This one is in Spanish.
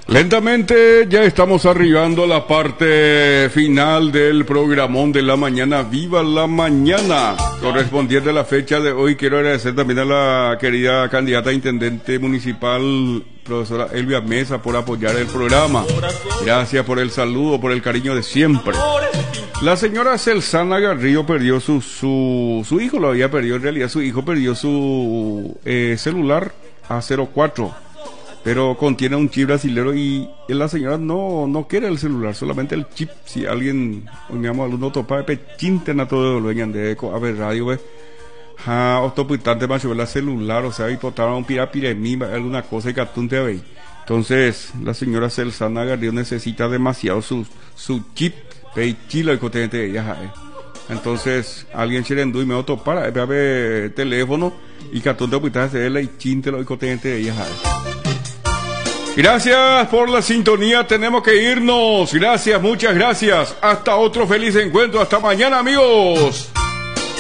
Lentamente ya estamos arribando a la parte final del programón de la mañana. ¡Viva la mañana! Correspondiente a la fecha de hoy, quiero agradecer también a la querida candidata a intendente municipal, profesora Elvia Mesa, por apoyar el programa. Gracias por el saludo, por el cariño de siempre. La señora Celsana Garrido perdió su hijo, lo había perdido en realidad, su hijo perdió su celular A04. Pero contiene un chip brasilero y la señora no quiere el celular, solamente el chip. Si alguien, digamos, alumno topa de pechinte na todo lo vengan de eco, a ver, radio, ve, autoputante macho, la celular, o sea, y potaron un pirapiremí, alguna cosa y catunte a ver. Entonces, la señora Celsana Garrido necesita demasiado su chip, pechilo y contente de ella, Entonces, alguien cherendú y me autopara, ve teléfono y catunte putante de la y chinte lo y contente de ella, Gracias por la sintonía, tenemos que irnos. Gracias, muchas gracias. Hasta otro feliz encuentro. Hasta mañana, amigos.